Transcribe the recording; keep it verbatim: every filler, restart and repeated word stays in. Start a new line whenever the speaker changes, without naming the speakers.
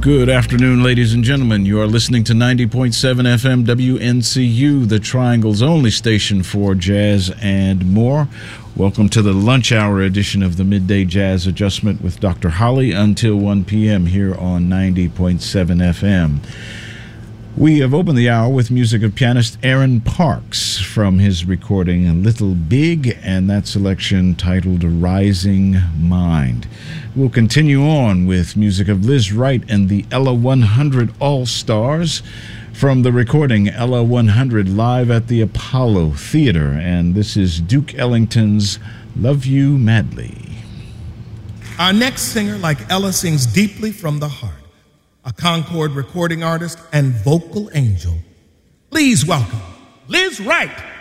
Good afternoon, ladies and gentlemen. You are listening to ninety point seven F M W N C U, the Triangle's only station for jazz and more. Welcome to the lunch hour edition of the Midday Jazz Adjustment with Doctor Holly until one p.m. here on ninety point seven F M. We have opened the hour with music of pianist Aaron Parks from his recording Little Big, and that selection titled Rising Mind. We'll continue on with music of Liz Wright and the Ella one hundred All-Stars from the recording Ella one hundred live at the Apollo Theater, and this is Duke Ellington's Love You Madly.
Our next singer, like Ella, sings deeply from the heart. A Concord recording artist and vocal angel. Please welcome Liz Wright.